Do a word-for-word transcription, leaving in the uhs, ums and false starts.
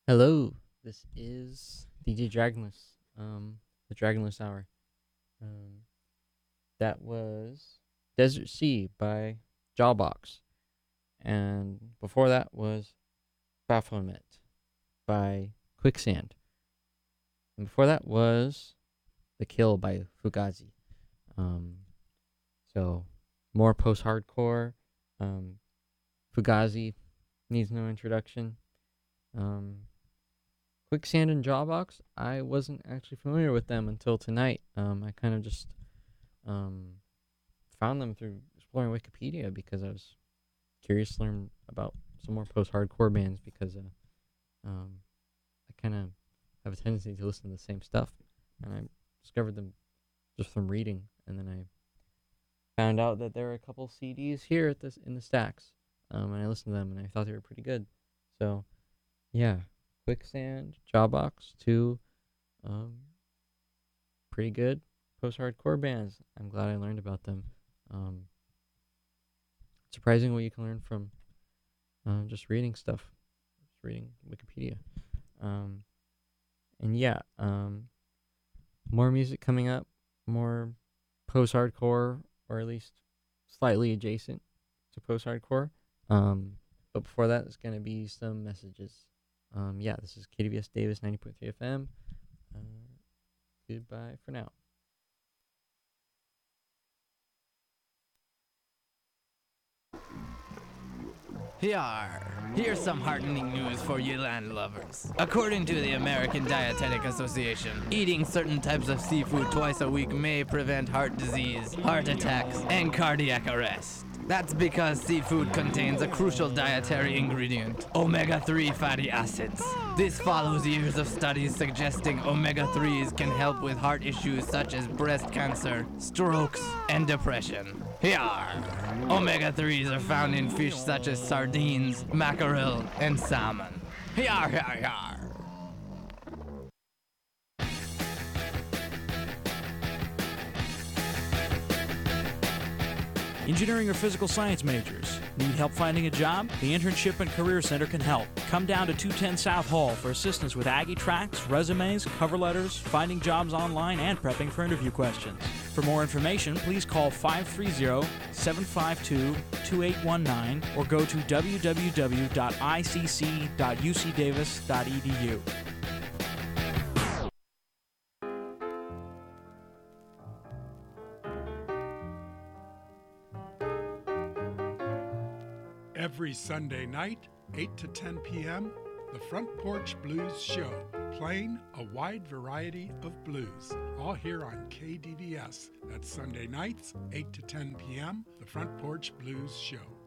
Hello, this is D J Dragonless, um, the Dragonless Hour. Um, that was Desert Sea by Jawbox, and before that was Baphomet by Quicksand, and before that was The Kill by Fugazi. Um, so more post-hardcore. Um, Fugazi needs no introduction. Um, Quicksand and Jawbox, I wasn't actually familiar with them until tonight. Um, I kind of just um, found them through exploring Wikipedia because I was curious to learn about some more post-hardcore bands because uh, um, I kind of have a tendency to listen to the same stuff, and I discovered them just from reading, and then I found out that there are a couple C Ds here at this in the stacks, um, and I listened to them, and I thought they were pretty good. So, yeah, Quicksand, Jawbox, two um, pretty good post-hardcore bands. I'm glad I learned about them. Um, surprising what you can learn from uh, just reading stuff, just reading Wikipedia. Um, and yeah, um, more music coming up, more post-hardcore, or at least slightly adjacent to post-hardcore. Um, but before that, it's gonna be some messages. Um, yeah, this is K D V S Davis ninety point three F M. Uh, goodbye for now. Here, here's some heartening news for you land lovers. According to the American Dietetic Association, eating certain types of seafood twice a week may prevent heart disease, heart attacks, and cardiac arrest. That's because seafood contains a crucial dietary ingredient, omega three fatty acids. This follows years of studies suggesting omega threes can help with heart issues such as breast cancer, strokes, and depression. Here, omega threes are found in fish such as sardines, mackerel, and salmon. Here, here, here. Engineering or physical science majors. Need help finding a job? The Internship and Career Center can help. Come down to two ten South Hall for assistance with Aggie tracks, resumes, cover letters, finding jobs online, and prepping for interview questions. For more information, please call five three zero, seven five two, two eight one nine or go to w w w dot i c c dot u c davis dot e d u. Every Sunday night, eight to ten p.m., the Front Porch Blues Show, playing a wide variety of blues, all here on K D V S. That's Sunday nights, eight to ten p.m., the Front Porch Blues Show.